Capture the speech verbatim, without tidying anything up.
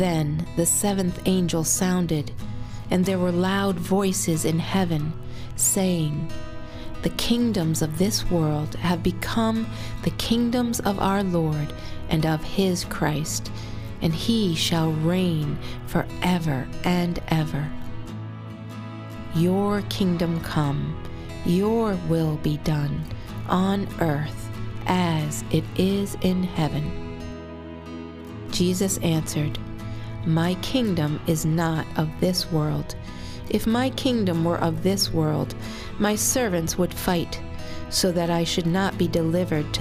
Then the seventh angel sounded, and there were loud voices in heaven, saying, "The kingdoms of this world have become the kingdoms of our Lord and of his Christ, and he shall reign forever and ever. Your kingdom come, your will be done, on earth as it is in heaven." Jesus answered, "My kingdom is not of this world. If my kingdom were of this world, my servants would fight, so that I should not be delivered to